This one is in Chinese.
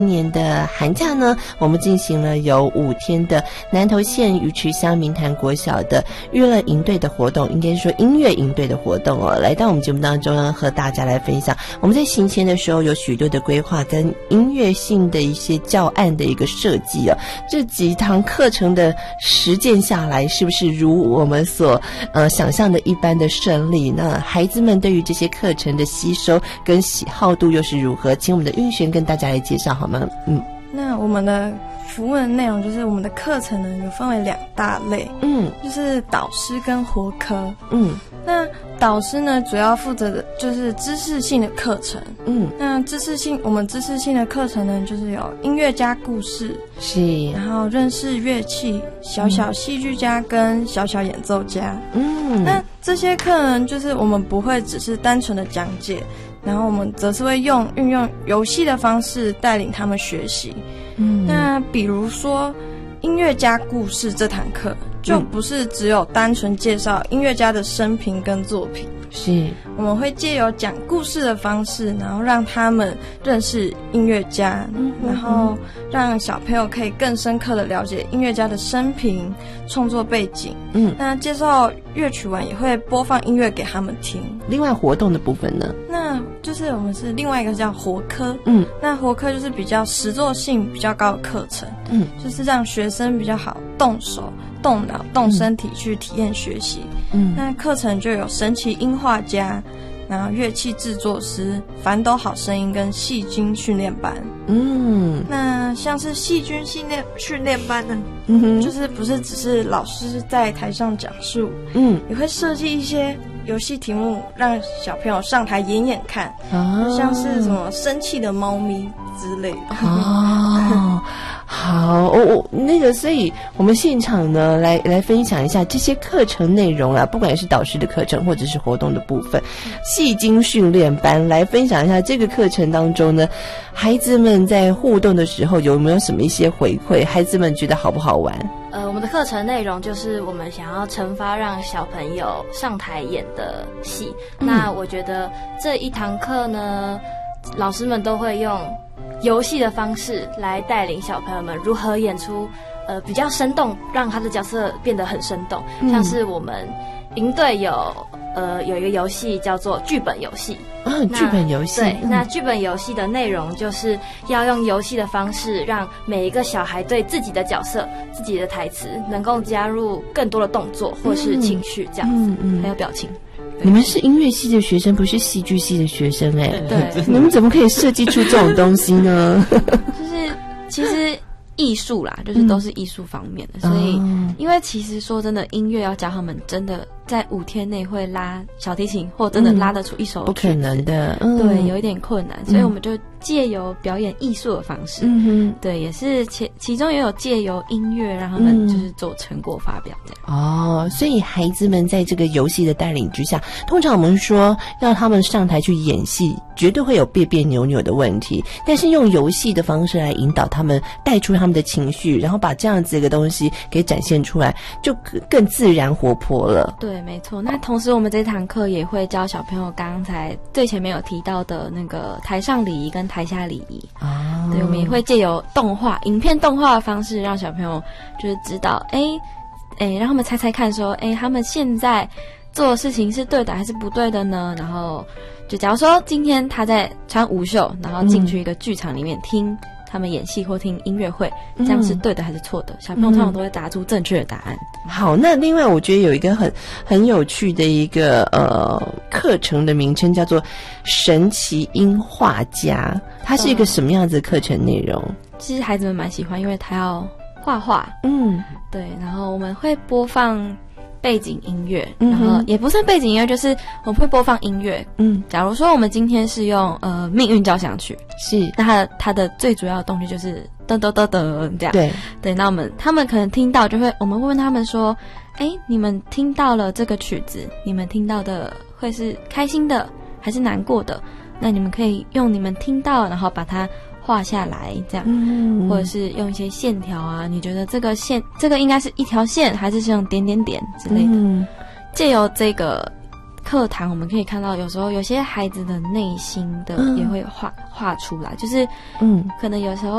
今年的寒假呢，我们进行了有5天的南投县鱼池乡明潭国小的娱乐营队的活动，应该说音乐营队的活动哦，来到我们节目当中呢，和大家来分享。我们在行前的时候有许多的规划跟音乐性的一些教案的一个设计哦，这几堂课程的实践下来，是不是如我们所想象的一般的顺利？那孩子们对于这些课程的吸收跟喜好度又是如何？请我们的韵璇跟大家来介绍好吗？ 那我们的服务的内容就是我们的课程呢有分为2大类，就是导师跟活科。那导师呢主要负责的就是知识性的课程。那我们知识性的课程呢就是有音乐家故事， 是， 然后认识乐器，小小戏剧家跟小小演奏家。那这些课呢就是我们不会只是单纯的讲解，然后我们则是会运用游戏的方式带领他们学习。那比如说音乐家故事这堂课就不是只有单纯介绍音乐家的生平跟作品， 是我们会借由讲故事的方式，然后让他们认识音乐家，然后让小朋友可以更深刻的了解音乐家的生平、创作背景。那介绍乐曲完也会播放音乐给他们听。 另外活动的部分呢，那就是我们是另外一个叫活科。那活科就是比较实作性比较高的课程，就是让学生比较好动手动脑动身体去体验学习。那课程就有神奇音画家，然后乐器制作师、反斗好声音跟细菌训练班。那像是细菌训练班呢，就是不是只是老师在台上讲述，也会设计一些游戏题目让小朋友上台演演看，像是什么生气的猫咪之类的。 好那个，所以我们现场呢来分享一下这些课程内容啊，不管是导师的课程或者是活动的部分，戏精训练班来分享一下这个课程当中呢，孩子们在互动的时候有没有什么一些回馈？孩子们觉得好不好玩？ 我们的课程内容就是我们想要惩罚让小朋友上台演的戏。那我觉得这一堂课呢，老师们都会用游戏的方式来带领小朋友们如何演出比较生动，让他的角色变得很生动。像是我们营队有一个游戏叫做剧本游戏。 剧本游戏。 对，那剧本游戏的内容就是要用游戏的方式，让每一个小孩对自己的角色、自己的台词能够加入更多的动作或是情绪，这样子，还有表情。 你们是音乐系的学生，不是戏剧系的学生哎。 对， 你们怎么可以设计出这种东西呢？ 就是其实艺术啦，就是都是艺术方面的，所以因为其实说真的，音乐要教他们真的在5天内会拉小提琴，或真的拉得出一首曲子， 不可能的。 对，有一点困难，所以我们就借由表演艺术的方式，对，也是其中也有借由音乐让他们就是做成果发表这样。 所以孩子们在这个游戏的带领之下，通常我们说要他们上台去演戏，绝对会有别别扭扭的问题，但是用游戏的方式来引导他们，带出他们的情绪，然后把这样子一个东西给展现出来，就更自然活泼了。 对，没错。那同时我们这堂课也会教小朋友刚才最前面有提到的那个台上礼仪跟台下礼仪。对，我们也会借由影片动画的方式，让小朋友就是知道，让他们猜猜看说，他们现在做的事情是对的还是不对的呢？然后就假如说今天他在穿舞袖，然后进去一个剧场里面听他们演戏或听音乐会，这样是对的还是错的？小朋友通常都会答出正确的答案。 好，那另外我觉得有一个很有趣的一个课程的名称叫做神奇音画家，它是一个什么样子的课程内容？ 其实孩子们蛮喜欢，因为他要画画，对，然后我们会播放背景音乐，然后也不算背景音乐，就是我们会播放音乐。假如说我们今天是用命运交响曲，是，那它的最主要的动力就是噔噔噔噔这样。对，那他们可能听到我们会问他们说，你们听到了这个曲子，你们听到的会是开心的还是难过的？那你们可以用你们听到，然后把它画下来，这样，或者是用一些线条啊，你觉得这个应该是一条线，还是用点点点之类的？借由这个课堂我们可以看到，有时候有些孩子的内心的也会画出来，就是可能有时候